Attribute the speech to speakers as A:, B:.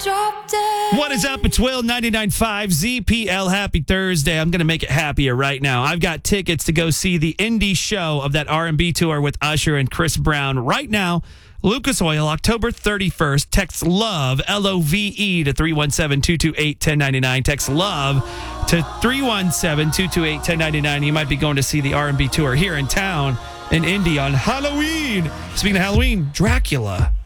A: Drop dead.
B: What is up? It's Will 99.5 ZPL. Happy Thursday. I'm going to make it happier right now. I've got tickets to go see the indie show of that R&B tour with Usher and Chris Brown right now. Lucas Oil, October 31st. Text LOVE, LOVE to 317-228-1099. Text LOVE to 317-228-1099. You might be going to see the R&B tour here in town in Indy on Halloween. Speaking of Halloween, Dracula